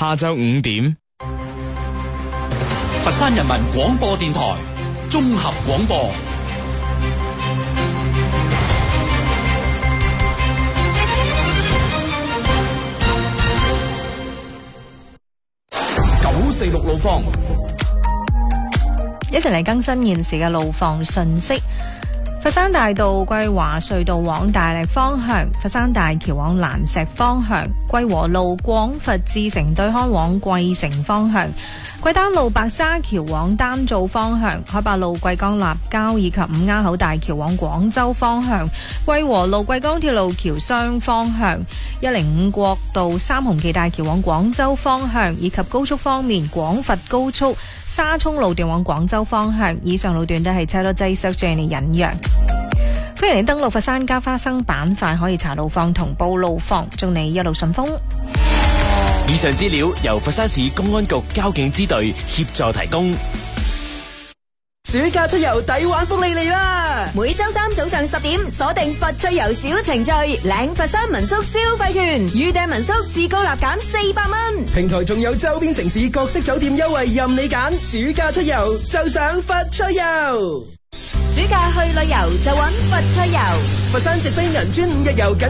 下晝5點。 佛山人民廣播電台綜合廣播。946路況， 一齊嚟更新現時嘅路況信息。佛山大道桂華隧道往大瀝方向，佛山大橋往蘭石方向，桂和路廣佛智城對開往桂城方向，桂丹路白沙橋往丹灶方向，海八路桂江立交以及五鴉口大橋往廣州方向，桂和路桂江鐵路橋雙方向，105國道三紅旗大橋往廣州方向，以及高速方面廣佛高速沙涌路段往廣州方向，以上路段都係車多擠塞，將你忍讓。歡迎你登錄佛山交花生板塊，可以查路況同報路況，祝你一路順風。 以上資料由佛山市公安局交警支隊協助提供。 暑假出遊抵玩福利嚟啦！ 每周三早上10點，鎖定佛趣遊小程序，領佛山民宿消費券，預訂民宿至高立減400蚊。 平台仲有周邊城市各式酒店優惠任你揀，暑假出遊就上佛趣遊。 暑假去旅遊就揾佛趣遊， 佛山直飛銀川5日遊緊